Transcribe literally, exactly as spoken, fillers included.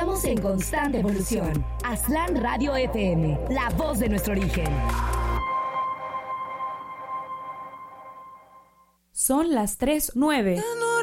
Estamos en constante evolución. Aztlán Radio F M, la voz de nuestro origen. Son las tres nueve.